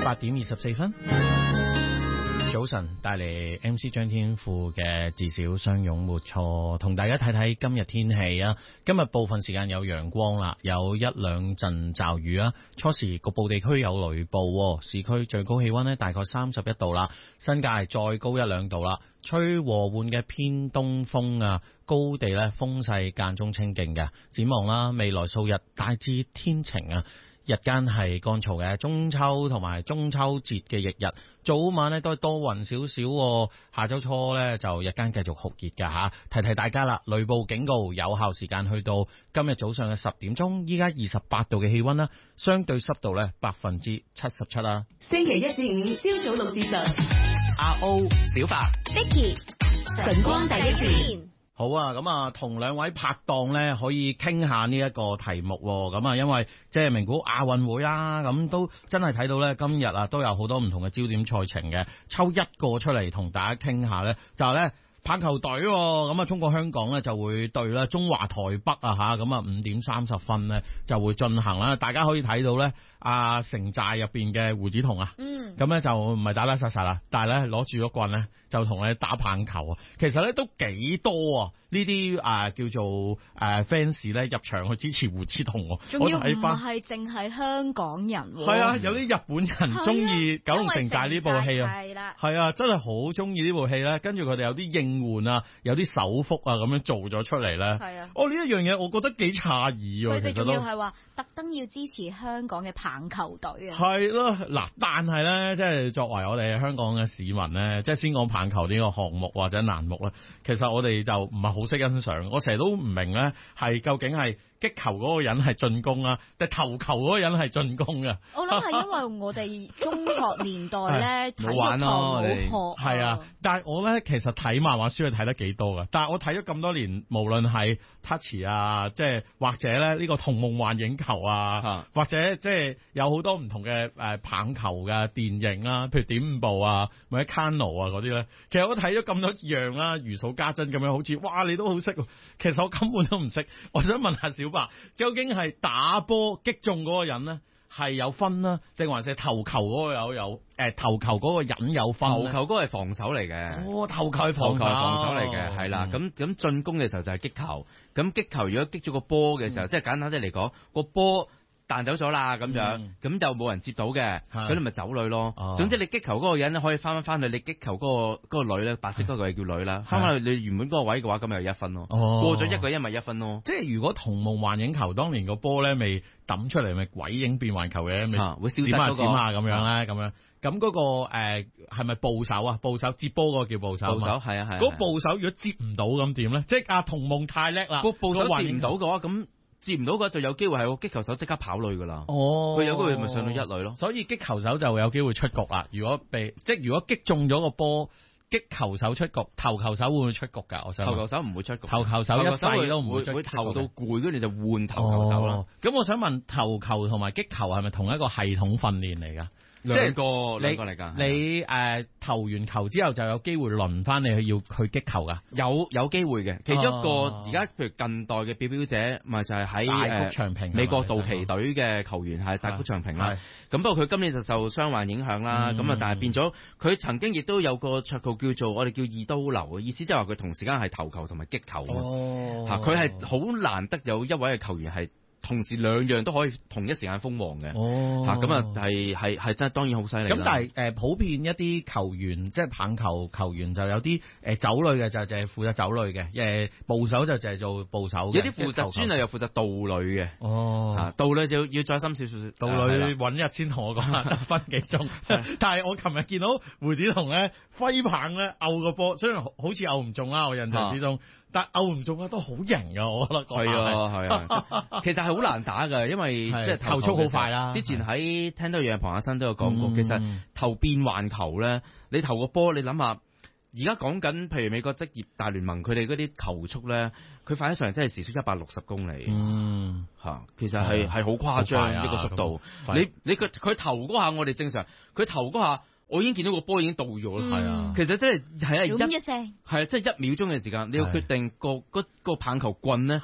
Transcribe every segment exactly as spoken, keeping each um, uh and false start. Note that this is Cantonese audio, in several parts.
八點二十四分，早晨帶嚟 M C 張天賦嘅至少相擁沒錯，同大家睇睇今日天氣啊。今日部分時間有陽光啦，有一兩陣驟雨啊。初時局部地區有雷暴，市區最高氣溫呢大概三十一度啦，新界再高一兩度啦。吹和緩嘅偏東風啊，高地呢風勢間中清勁嘅。展望啦，未來數日大致天晴啊。日間係乾燥嘅，中秋同埋中秋節嘅翌日，早晚咧都係多雲少少，下周初咧就日間繼續酷熱㗎吓。提提大家啦，雷暴警告有效時間去到今日早上嘅十點鐘，依家二十八度嘅氣溫啦，相對濕度咧百分之七十七啦。 星期一至五朝早六至十， 阿 O 小白 Vicky 晨光第一線。 好啊，咁啊，同兩位拍檔咧可以傾下呢一個題目，咁啊，因為即係名古亞運會啦，咁都真係睇到咧，今日啊都有好多唔同嘅焦點賽程嘅，抽一個出嚟同大家傾下咧，就係咧棒球隊，咁啊，中國香港咧就會對咧中華台北啊吓，咁啊五點三十分咧就會進行啦，大家可以睇到咧。啊！城寨入邊嘅胡子彤啊，嗯，咁咧就唔係打打殺殺啦，但係咧攞住咗棍咧就同你打棒球啊。其實咧都幾多啊！呢啲啊叫做誒 fans 咧入場去支持胡子彤， 仲要唔係淨係香港人， 係啊，有啲日本人中意九龍城寨呢部戲啊，係啦，係啊，真係好中意呢部戲咧。跟住佢哋有啲應援啊，有啲手幅啊咁樣做咗出嚟咧。係啊，哦呢一樣嘢我覺得幾詫異喎。佢哋仲要係話特登要支持香港嘅棒棒球隊啊， 係咯嗱，但係咧，即係作為我哋香港嘅市民咧，即係先講棒球呢個項目或者欄目咧，其實我哋就唔係好識欣賞。我成日都唔明咧，係究竟係擊球嗰個人係進攻啊，定投球嗰個人係進攻嘅？ 我諗係因為我哋中學年代咧體育堂冇學， 係啊。但係我咧其實睇漫畫書係睇得幾多㗎，但係我睇咗咁多年，無論係 Touch 啊，即係或者咧呢個童夢幻影球啊，或者即係有好多唔同嘅誒棒球嘅電影啊，譬如點五步啊，或者 Kano 啊嗰啲咧，其實我睇咗咁多樣啦，如數家珍咁樣，好似哇你都好識，其實我根本都唔識。我想問下小白，究竟係打波擊中嗰個人咧係有分啦，定還是投球嗰個有有誒投球嗰個人有分？ 投球嗰個係防守嚟嘅。 哦，投球係防守， 防守嚟嘅，係啦。咁咁進攻嘅時候就係擊球。咁擊球如果擊咗個波嘅時候，嗯、即係簡單啲嚟講，個波彈走咗啦，咁樣，咁、嗯、就冇人接到嘅，咁你咪走女咯。哦、總之你擊球嗰個人可以翻翻翻去，你擊球嗰、嗰個嗰個女咧，白色嗰個係叫女啦，翻翻去你原本嗰個位嘅話，咁咪有一分咯。哦、過咗一個一咪一分咯。 即係如果童夢幻影球當年個波咧未抌出嚟，咪鬼影變幻球嘅，咪、啊、會閃下閃下咁樣咧，咁樣。咁嗰、嗰個誒係咪捕手啊？捕手接波嗰個叫捕手。 捕手係啊係。 嗰捕手如果接唔到咁點咧？即係阿童夢太叻啦。 個捕手接唔到嘅話，咁接唔到嘅話就有機會係個擊球手即刻跑壘噶啦。 哦。 佢有機會咪上到一壘咯。 所以擊球手就有機會出局啦。如果被即係如果擊中咗個波，擊球手出局，投球手會唔會出局㗎？我想。投球手唔會出局。 投球手一世都唔會出局。 會投到攰，跟住就換投球手啦。 咁、哦、我想問，投球同埋擊球係咪同一個系統訓練嚟㗎？ 兩個兩個嚟㗎， 你誒、呃、投完球之後就有機會輪翻你去要去擊球㗎， 有有機會嘅。其中一個而家、啊、譬如近代嘅表表者，咪就係喺大谷翔平、呃、 美國道奇隊嘅球員係大谷翔平啦。咁不過佢今年就受傷患影響啦，咁啊、嗯、但係變咗佢曾經亦都有個綽號叫做我哋叫二刀流嘅意思，即係話佢同時間係投球同埋擊球。哦，嚇佢係好難得有一位嘅球員係同時兩樣都可以同一時間封王嘅，哦，嚇咁啊係係係真係當然好犀利啦。咁但係誒、呃、普遍一啲球員即係棒球球員就有啲誒走壘嘅就係、就係、係負責走壘嘅，誒捕手就就係做捕手嘅，有啲負責專係又負責盜壘嘅。哦，嚇盜壘就要要再深少少，盜壘揾日先同我講得分幾鐘。但係我琴日見到胡子彤咧揮棒咧拗個波，雖然好似拗唔中啦，我印象之中。啊但拗唔中啊，都好型噶，我覺得。係啊，係啊，其實係好難打噶，因為即係投速好快啦。之前喺聽到楊龐亞新都有講過，嗯、其實投變幻球咧，你投個波，你諗下，而家講緊，譬如美國職業大聯盟佢哋嗰啲球速咧，佢快得上嚟真係時速一百六十公里。嗯，嚇，其實係係好誇張一個速度。你你佢佢投嗰下，我哋正常，佢投嗰下。我已經見到個波已經到咗啦，係啊，其實真係係一一聲，係啊，即係一秒鐘嘅時間，你要決定個嗰個棒球棍咧，係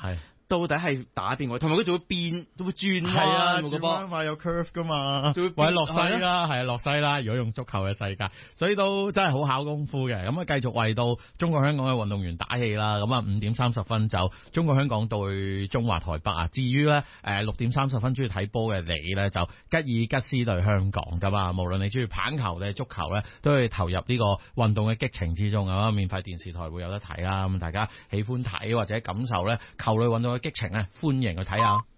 到底係打邊個，同埋佢仲會變，都會轉彎係啊， 喎個轉彎波。 嘛有 curve 噶嘛， 仲會或者落西係啦，係啊落西啦。如果用足球嘅世界，所以都真係好考功夫嘅。咁啊，繼續為到中國香港嘅運動員打氣啦。咁啊，五點三十分就中國香港對中華台北啊。至於咧，誒六點三十分中意睇波嘅你咧，就吉爾吉斯對香港噶嘛。無論你中意棒球定係足球咧，都可以投入呢個運動嘅激情之中啊。免費電視台會有得睇啦。咁大家喜歡睇或者感受咧球類運動嘅激情咧，歡迎去睇下。